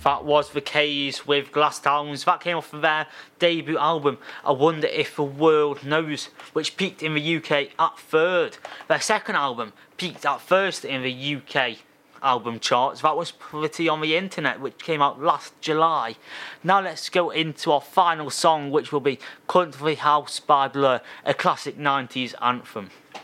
That was The K's with Glass Towns. That came off of their debut album, I Wonder If the World Knows, which peaked in the UK at 3rd. Their second album peaked at 1st in the UK album charts. That was Pretty on the Internet, which came out last July. Now let's go into our final song, which will be Country House by Blur, a classic 90s anthem.